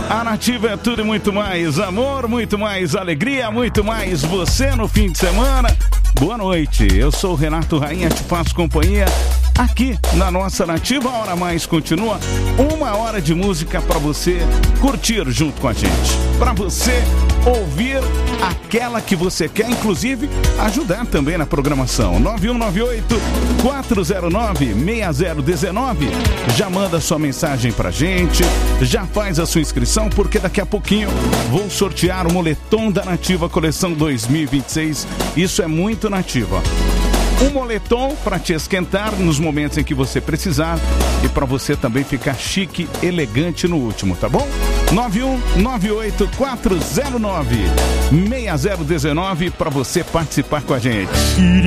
A Nativa é tudo e muito mais amor, muito mais alegria, muito mais você no fim de semana. Boa noite, eu sou o Renato Rainha, te faço companhia aqui na nossa Nativa. A Hora Mais continua, 1 hora de música para você curtir junto com a gente, para você ouvir aquela que você quer, inclusive ajudar também na programação. 9198-409-6019. Já manda sua mensagem pra gente, já faz a sua inscrição, porque daqui a pouquinho vou sortear o moletom da Nativa Coleção 2026. Isso é muito Nativa. Um moletom para te esquentar nos momentos em que você precisar e para você também ficar chique, elegante no último, tá bom? 9198-409-6019 para você participar com a gente.